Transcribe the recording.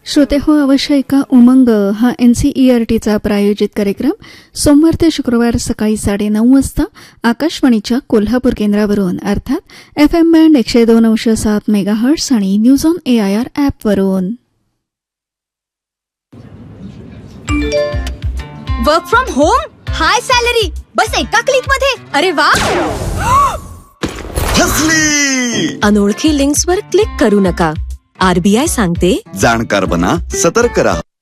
श्रोते हो अवश्य ऐका उमंग हा NCERTचा प्रायोजित कार्यक्रम सोमवार ते शुक्रवार सकाळी 9:30 वाजता आकाशवाणीच्या कोल्हापूर केंद्रावरून अर्थात FM बँड 102.7 मेगाहर्ट्स आणि न्यूज ऑन AIR ॲपवरून. Work from home, high salary, बस एका क्लिक मध्ये. अरे वा. अनोळखी लिंक्सवर क्लिक करू नका. RBI सांगते, जाणकार बना, सतर्क रहा.